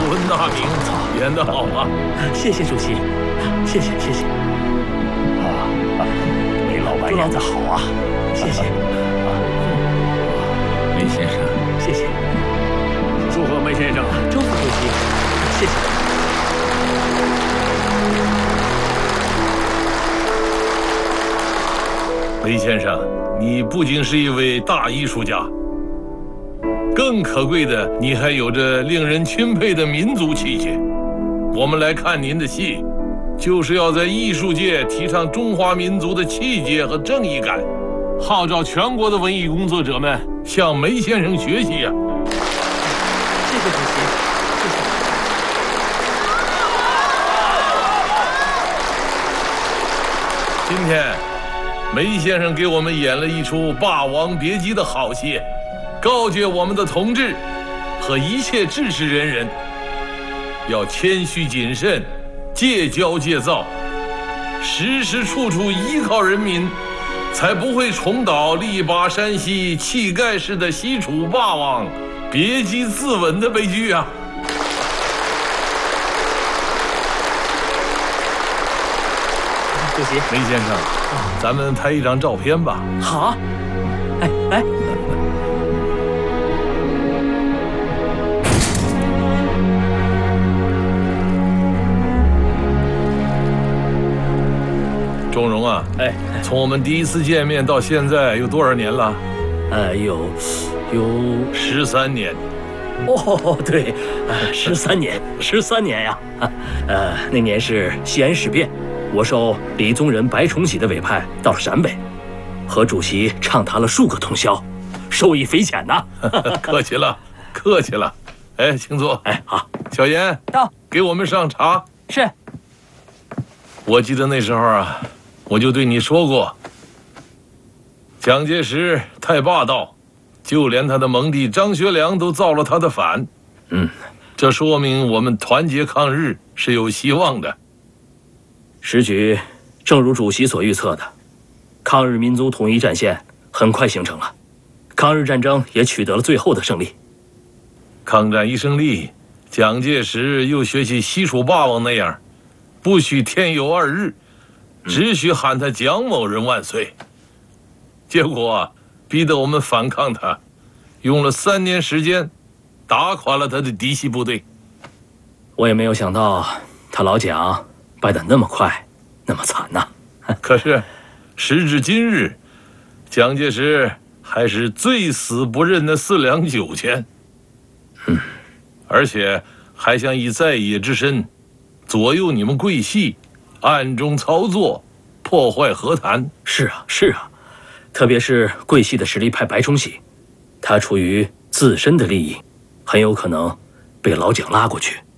闻大名，演得好啊！ 谢谢主席，谢谢。 梅老板演得好啊！ 谢谢。 梅先生， 谢谢。 祝贺梅先生！ 周副主席，谢谢。 梅先生，你不仅是一位大艺术家，更可贵的，你还有着令人钦佩的民族气节。我们来看您的戏，就是要在艺术界提倡中华民族的气节和正义感，号召全国的文艺工作者们向梅先生学习啊！ 谢谢主席，谢谢。 今天，梅先生给我们演了一出《霸王别姬》的好戏，告诫我们的同志和一切治世仁人，要谦虚谨慎，戒骄戒躁，时时处处依靠人民，才不会重蹈力拔山兮气盖世的西楚霸王别姬自刎的悲剧啊！ 主席， 梅先生，咱们拍一张照片吧。 好。来。 钟荣啊，从我们第一次见面到现在有多少年了？ 有 13年。 哦，对，13年呀。那年是西安事变，我受李宗仁、白崇禧的委派到了陕北，和主席畅谈了数个通宵，受益匪浅呐。 客气了。请坐。 好。 小严到， 给我们上茶。 是。 我记得那时候啊，我就对你说过，蒋介石太霸道，就连他的盟弟张学良都造了他的反。这说明我们团结抗日是有希望的。 时局正如主席所预测的，抗日民族统一战线很快形成了，抗日战争也取得了最后的胜利。 抗战一胜利，蒋介石又学习西楚霸王那样，不许天有2日，只许喊他蒋某人万岁。结果逼得我们反抗他，用了3年时间，打垮了他的嫡系部队。 我也没有想到他老蒋败得那么快，那么惨呐。 可是时至今日，蒋介石还是最死不认的4两9钱。而且还想以在野之身左右你们桂系，暗中操作，破坏和谈。 是啊，特别是桂系的实力派白崇禧，他出于自身的利益，很有可能被老蒋拉过去。